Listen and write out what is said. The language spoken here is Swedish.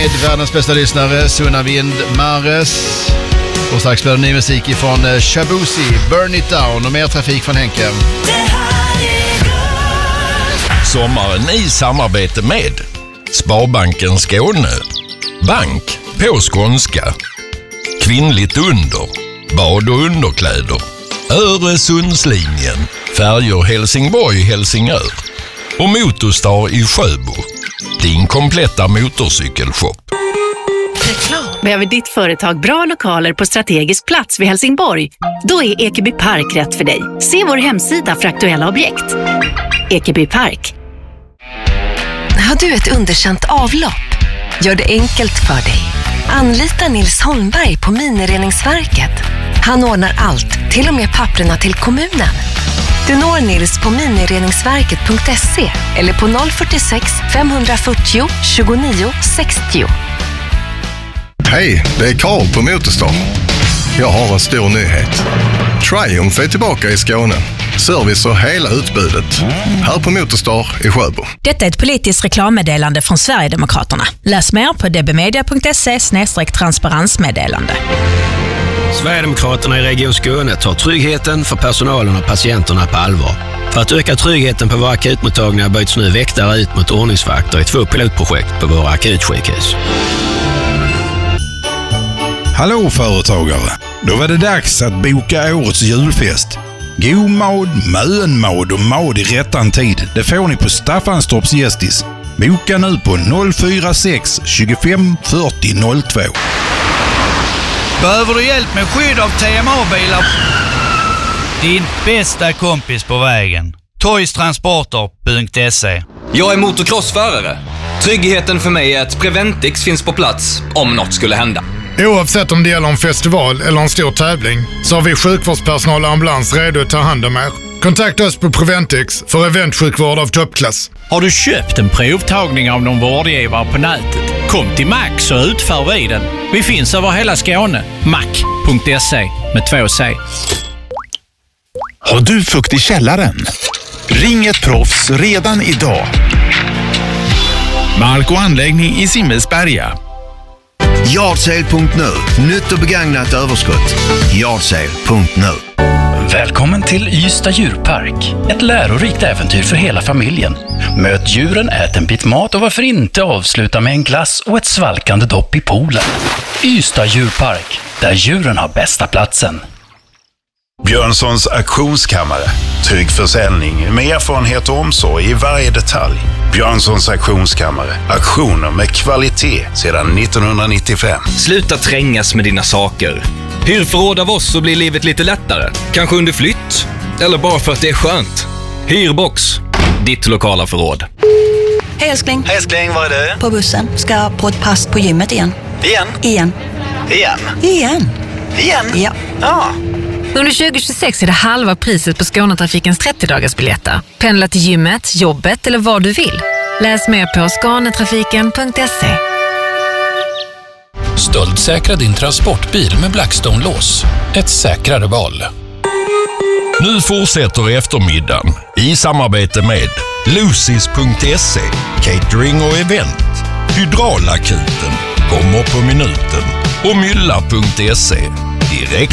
med världens bästa lyssnare, Sunna Vind Mares. Och strax blir det ny musik ifrån Shabuzi, Burn It Down och mer trafik från Henke. Sommaren i samarbete med Sparbanken Skåne, bank på skånska, kvinnligt under, bad och underkläder, Öresundslinjen, färjor Helsingborg-Helsingör och Motorstar i Sjöbo, din kompletta motorcykelshop. Behöver ditt företag bra lokaler på strategisk plats vid Helsingborg? Då är Ekeby Park rätt för dig. Se vår hemsida för aktuella objekt. Ekeby Park. Har du ett underkänt avlopp? Gör det enkelt för dig. Anlita Nils Holmberg på Minireningsverket. Han ordnar allt, till och med papperna till kommunen. Du når Nils på minireningsverket.se eller på 046 540 29 60. Hej, det är Karl på Motorstar. Jag har en stor nyhet. Triumph är tillbaka i Skåne. Service och hela utbudet. Här på Motorstar i Sjöbo. Detta är ett politiskt reklammeddelande från Sverigedemokraterna. Läs mer på dbmedia.se/transparensmeddelande. Sverigedemokraterna i Region Skåne tar tryggheten för personalen och patienterna på allvar. För att öka tryggheten på våra akutmottagningar byts nu väktare ut mot ordningsvakter i 2 pilotprojekt på våra akutsjukhus. Hallå företagare! Då var det dags att boka årets julfest. God mad, mönmad och mad i rättan tid. Det får ni på Staffanstorps Gästis. Boka nu på 046 25 40 02. Behöver du hjälp med skydd av TMA-bilar? Din bästa kompis på vägen. Toystransporter.se. Jag är motocrossförare. Tryggheten för mig är att Preventix finns på plats om något skulle hända. Oavsett om det gäller en festival eller en stor tävling så har vi sjukvårdspersonal och ambulans redo att ta hand om er. Kontakta oss på Preventix för eventsjukvård av toppklass. Har du köpt en provtagning av någon vårdgivare på nätet? Kom till Max och utför vi den. Vi finns över hela Skåne. Mac.se med 2 C. Har du fukt i källaren? Ring ett proffs redan idag. Mark och anläggning i Simmelsberga. Yardsale.nu. Nytt och begagnat överskott. Yardsale.nu. Välkommen till Ystad djurpark. Ett lärorikt äventyr för hela familjen. Möt djuren, ät en bit mat och varför inte avsluta med en glass och ett svalkande dopp i poolen. Ystad djurpark, där djuren har bästa platsen. Björnssons auktionskammare. Trygg försäljning med erfarenhet och omsorg i varje detalj. Björnssons auktionskammare. Auktioner med kvalitet sedan 1995. Sluta trängas med dina saker. Hyr förråd av oss så blir livet lite lättare. Kanske under flytt. Eller bara för att det är skönt. Hyrbox. Ditt lokala förråd. Hej älskling. Hej älskling, var är du? På bussen. Ska på ett pass på gymmet igen. Igen? Igen. Igen? Igen. Igen? Ja. Ja. Under 2026 är det halva priset på Skånetrafikens 30-dagarsbiljetter. Pendla till gymmet, jobbet eller vad du vill. Läs mer på skånetrafiken.se. Stöldsäkra din transportbil med Blackstone-lås. Ett säkrare val. Nu fortsätter eftermiddagen i samarbete med Lucis.se, catering och event, Hydraulakuten, kommer på minuten och Mylla.se, direkt